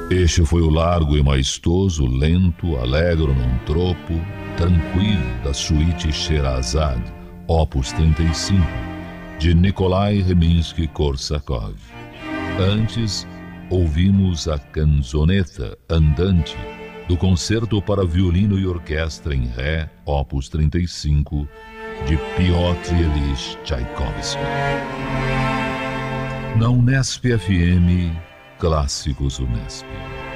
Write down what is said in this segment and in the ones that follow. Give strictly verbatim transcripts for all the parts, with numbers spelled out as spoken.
Este foi o largo e maestoso, lento, alegro num tropo, tranquilo da suíte Sherazade, opus trinta e cinco, de Nikolai Rimsky-Korsakov. Antes, ouvimos a canzoneta andante do Concerto para Violino e Orquestra em Ré, opus trinta e cinco, de Piotr Ilyich Tchaikovsky. Na Unesp F M, Clássicos Unesp.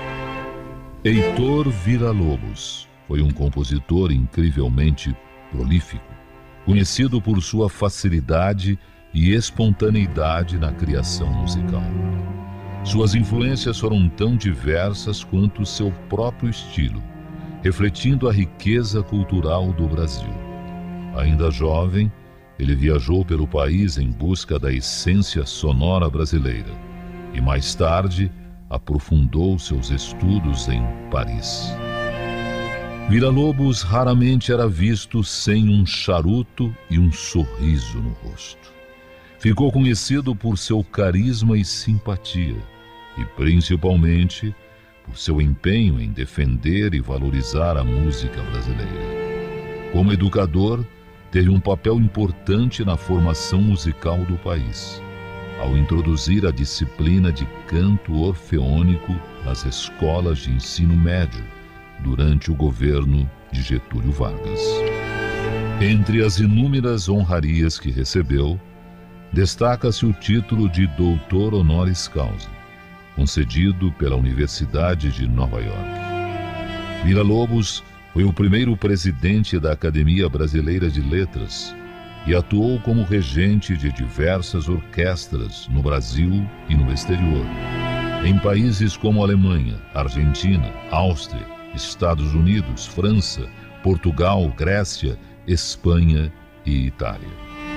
Heitor Villa-Lobos foi um compositor incrivelmente prolífico, conhecido por sua facilidade e espontaneidade na criação musical. Suas influências foram tão diversas quanto seu próprio estilo, refletindo a riqueza cultural do Brasil. Ainda jovem, ele viajou pelo país em busca da essência sonora brasileira e, mais tarde, aprofundou seus estudos em Paris. Villa-Lobos raramente era visto sem um charuto e um sorriso no rosto. Ficou conhecido por seu carisma e simpatia, e principalmente por seu empenho em defender e valorizar a música brasileira. Como educador, teve um papel importante na formação musical do país, ao introduzir a disciplina de canto orfeônico nas escolas de ensino médio durante o governo de Getúlio Vargas. Entre as inúmeras honrarias que recebeu, destaca-se o título de doutor honoris causa, concedido pela Universidade de Nova York. Villa-Lobos foi o primeiro presidente da Academia Brasileira de Letras e atuou como regente de diversas orquestras no Brasil e no exterior, em países como Alemanha, Argentina, Áustria, Estados Unidos, França, Portugal, Grécia, Espanha e Itália.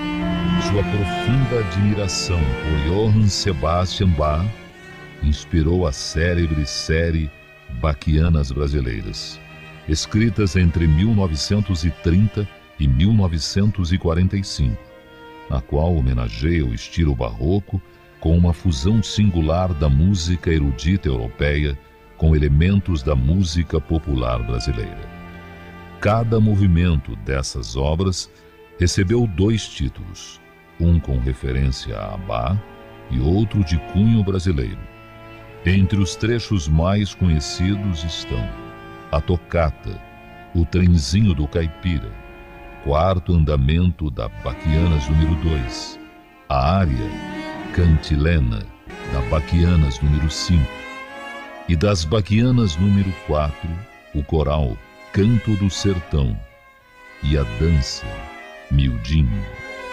Sua profunda admiração por Johann Sebastian Bach inspirou a célebre série Baquianas Brasileiras, escritas entre mil novecentos e trinta e mil novecentos e quarenta e cinco, na qual homenageia o estilo barroco com uma fusão singular da música erudita europeia com elementos da música popular brasileira. Cada movimento dessas obras recebeu dois títulos, um com referência a Bach e outro de cunho brasileiro. Entre os trechos mais conhecidos estão a tocata, o trenzinho do caipira, quarto andamento da Baquianas número dois, a área cantilena da Baquianas número cinco e das Baquianas número quatro, o coral Canto do Sertão e a dança Miudinho.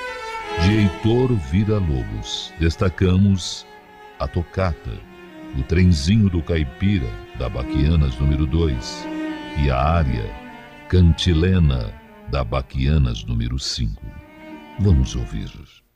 De Heitor Villa-Lobos, destacamos a tocata, o trenzinho do caipira da Baquianas número dois e a área cantilena da Baquianas número cinco. Vamos ouvir.